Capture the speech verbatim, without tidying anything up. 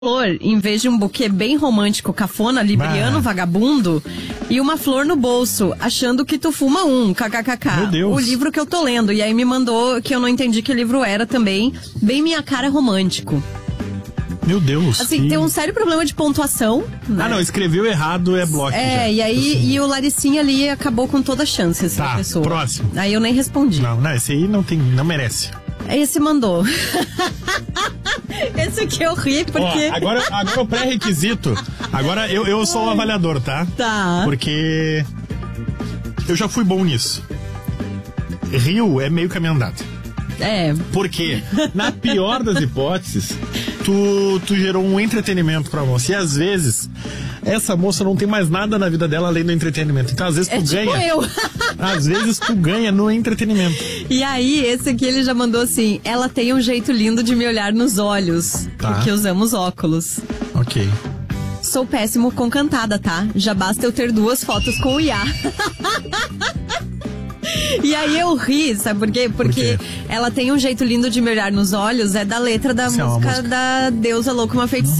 flor, em vez de um buquê bem romântico, cafona, libriano, bah. vagabundo, e uma flor no bolso, achando que tu fuma um, kkkk. Meu Deus. O livro que eu tô lendo. E aí me mandou, que eu não entendi que livro era também, bem minha cara romântico. Meu Deus. Assim, que... tem um sério problema de pontuação, né? Ah, não, escreveu errado, é bloco. É, já. e aí, Assim. e o Laricinha ali acabou com toda a chance, essa Tá, pessoa. próximo. Aí eu nem respondi. Não, não, esse aí não tem, não merece. Esse mandou. Esse aqui eu ri porque... Ó, agora, agora o pré-requisito. Agora eu, eu sou o avaliador, tá? Tá. Porque eu já fui bom nisso. Rio é meio caminho andado. É. Porque, na pior das hipóteses, tu, tu gerou um entretenimento pra moça. E às vezes, essa moça não tem mais nada na vida dela além do entretenimento. Então, às vezes, tu É tipo ganha. eu. Às vezes, tu ganha no entretenimento. E aí, esse aqui ele já mandou assim: ela tem um jeito lindo de me olhar nos olhos. Tá. Porque usamos óculos. Ok. Sou péssimo com cantada, tá? Já basta eu ter duas fotos com o Iá. E aí eu ri, sabe por quê? Porque Por quê? ela tem um jeito lindo de me olhar nos olhos, é da letra da Isso é uma música, música. da Deusa Louca, uma feiticeira.